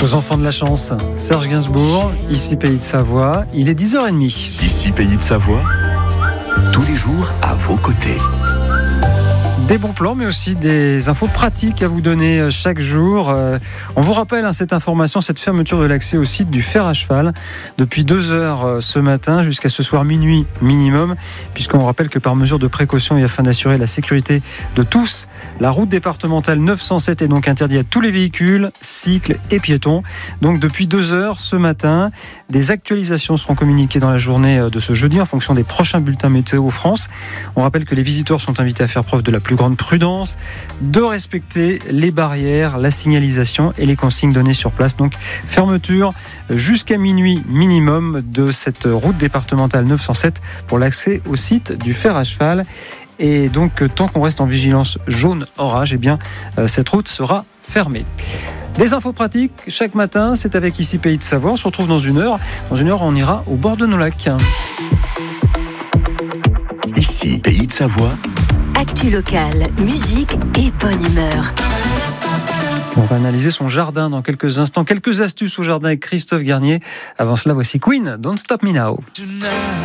Aux enfants de la chance, Serge Gainsbourg, ici Pays de Savoie, il est 10h30. Ici Pays de Savoie, tous les jours à vos côtés. Des bons plans, mais aussi des infos pratiques à vous donner chaque jour. On vous rappelle cette information, cette fermeture de l'accès au site du fer à cheval depuis 2h ce matin jusqu'à ce soir minuit minimum, puisqu'on rappelle que par mesure de précaution et afin d'assurer la sécurité de tous, la route départementale 907 est donc interdite à tous les véhicules, cycles et piétons. Donc depuis 2h ce matin, des actualisations seront communiquées dans la journée de ce jeudi en fonction des prochains bulletins météo France. On rappelle que les visiteurs sont invités à faire preuve de la plus grande prudence, de respecter les barrières, la signalisation et les consignes données sur place. Donc fermeture jusqu'à minuit minimum de cette route départementale 907 pour l'accès au site du fer à cheval. Et donc tant qu'on reste en vigilance jaune-orage, cette route sera fermée. Des infos pratiques chaque matin, c'est avec ici Pays de Savoie. On se retrouve dans une heure. Dans une heure, on ira au bord de nos lacs. Ici Pays de Savoie. Actu locale, musique et bonne humeur. On va analyser son jardin dans quelques instants. Quelques astuces au jardin avec Christophe Garnier. Avant cela, voici Queen, Don't Stop Me Now.